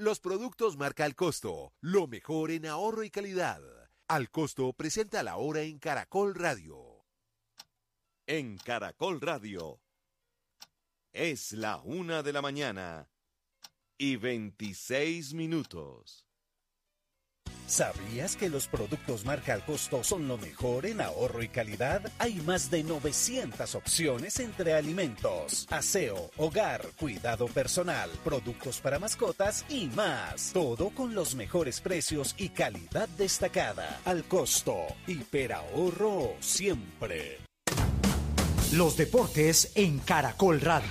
Los productos marca Al Costo, lo mejor en ahorro y calidad. Al Costo presenta la hora en Caracol Radio. En Caracol Radio es la 1:00 y 26 minutos. ¿Sabías que los productos marca Al Costo son lo mejor en ahorro y calidad? Hay más de 900 opciones entre alimentos, aseo, hogar, cuidado personal, productos para mascotas y más. Todo con los mejores precios y calidad destacada. Al Costo, hiperahorro siempre. Los deportes en Caracol Radio.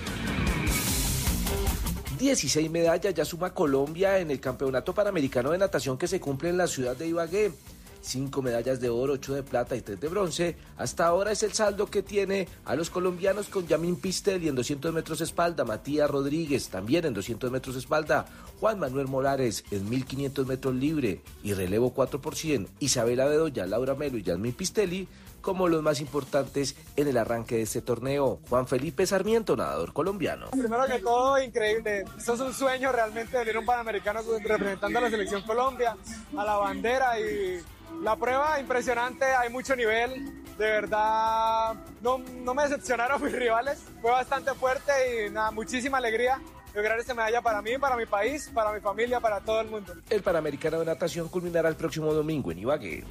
16 medallas ya suma Colombia en el Campeonato Panamericano de Natación que se cumple en la ciudad de Ibagué. 5 medallas de oro, 8 de plata y 3 de bronce. Hasta ahora es el saldo que tiene a los colombianos con Yamín Pistelli en 200 metros espalda, Matías Rodríguez también en 200 metros espalda, Juan Manuel Morales en 1500 metros libre y relevo 4%, Isabela Bedoya, Laura Melo y Yamín Pistelli como los más importantes en el arranque de este torneo. Juan Felipe Sarmiento, nadador colombiano. Primero que todo, increíble. Esto es un sueño realmente de venir a un Panamericano representando a la selección Colombia, a la bandera, y la prueba impresionante, hay mucho nivel. De verdad, no me decepcionaron mis rivales. Fue bastante fuerte y nada, muchísima alegría lograr esta medalla para mí, para mi país, para mi familia, para todo el mundo. El Panamericano de Natación culminará el próximo domingo en Ibagué.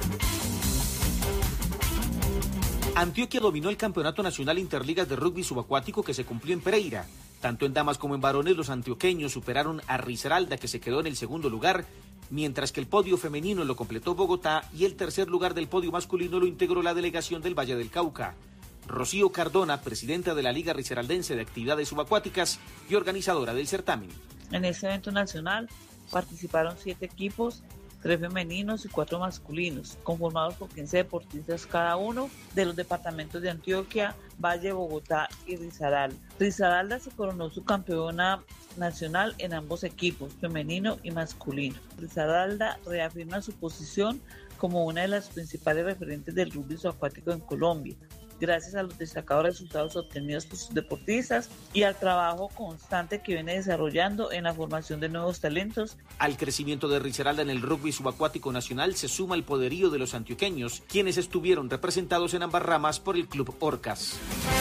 Antioquia dominó el Campeonato Nacional Interligas de Rugby Subacuático que se cumplió en Pereira. Tanto en damas como en varones, los antioqueños superaron a Risaralda, que se quedó en el segundo lugar, mientras que el podio femenino lo completó Bogotá y el tercer lugar del podio masculino lo integró la delegación del Valle del Cauca. Rocío Cardona, presidenta de la Liga Risaraldense de Actividades Subacuáticas y organizadora del certamen. En este evento nacional participaron 7 equipos, 3 femeninos y 4 masculinos, conformados por 15 deportistas cada uno de los departamentos de Antioquia, Valle, Bogotá y Risaralda. Risaralda se coronó su campeona nacional en ambos equipos, femenino y masculino. Risaralda reafirma su posición como una de las principales referentes del rugby subacuático en Colombia, gracias a los destacados resultados obtenidos por sus deportistas y al trabajo constante que viene desarrollando en la formación de nuevos talentos. Al crecimiento de Risaralda en el rugby subacuático nacional se suma el poderío de los antioqueños, quienes estuvieron representados en ambas ramas por el Club Orcas.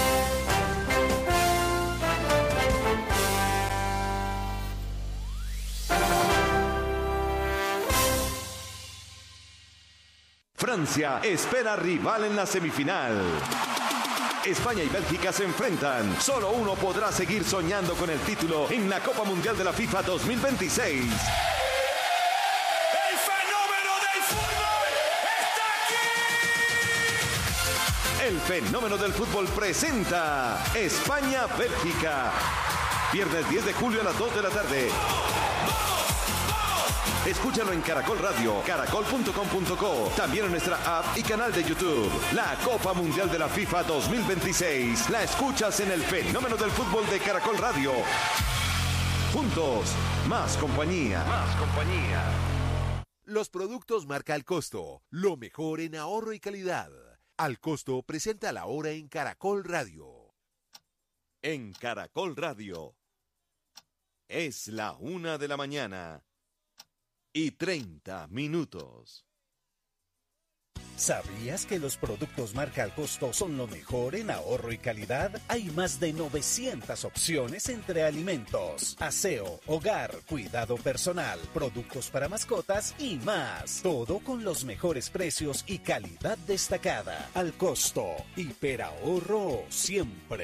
Francia espera rival en la semifinal. España y Bélgica se enfrentan. Solo uno podrá seguir soñando con el título en la Copa Mundial de la FIFA 2026. ¡El fenómeno del fútbol está aquí! El fenómeno del fútbol presenta España-Bélgica. Viernes 10 de julio a las 2 de la tarde. Escúchalo en Caracol Radio, caracol.com.co, también en nuestra app y canal de YouTube. La Copa Mundial de la FIFA 2026. La escuchas en el fenómeno del fútbol de Caracol Radio. Juntos, más compañía. Más compañía. Los productos marca Al Costo, lo mejor en ahorro y calidad. Al Costo presenta la hora en Caracol Radio. En Caracol Radio es la 1:00 y 30 minutos. ¿Sabías que los productos marca Al Costo son lo mejor en ahorro y calidad? Hay más de 900 opciones entre alimentos, aseo, hogar, cuidado personal, productos para mascotas y más. Todo con los mejores precios y calidad destacada. Al Costo, hiperahorro siempre.